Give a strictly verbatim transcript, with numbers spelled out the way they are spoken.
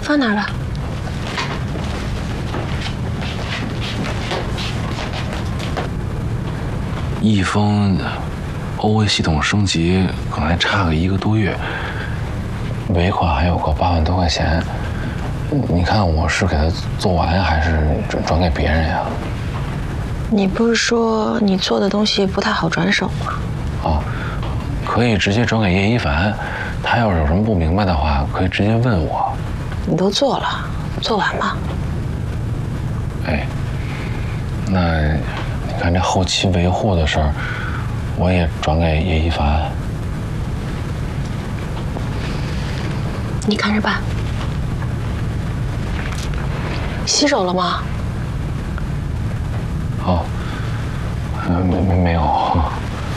放哪儿了？ 易峰 O A 系统升级可能还差个一个多月，尾款还有个八万多块钱。你看我是给他做完还是转转给别人呀？ 你不是说你做的东西不太好转手吗？ 啊，可以直接转给叶一凡，他要是有什么不明白的话，可以直接问我。 你都做了，做完吧。 哎，那你看这后期维护的事儿，我也转给叶一凡。 你看着办。洗手了吗？ 哦，没没没有。